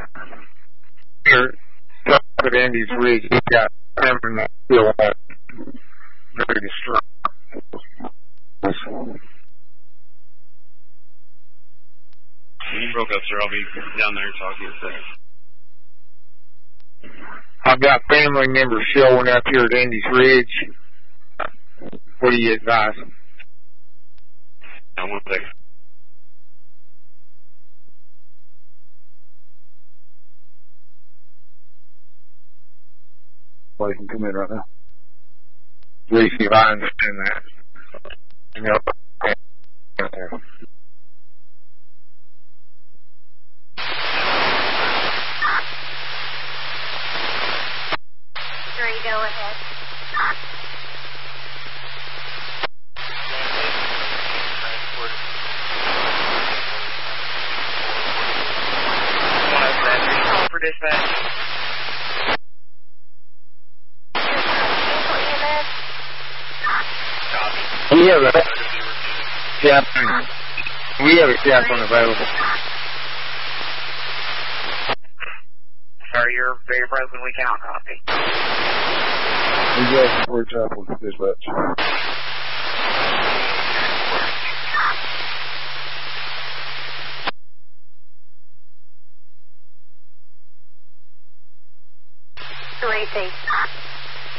Here, top at Andy's Ridge, he got Cameron still on very strong. You broke up, sir. I'll be down there talking in a second. I've got family members showing up here at Andy's Ridge. What do you advise? Now, 1 second. Somebody can come in right now. Please see if I understand that. You know, Three, go ahead. For dispatch. we have a chaplain. We have a chaplain available. Sir, you're very brokenly count, copy. We go for Chapel dispatch. Three,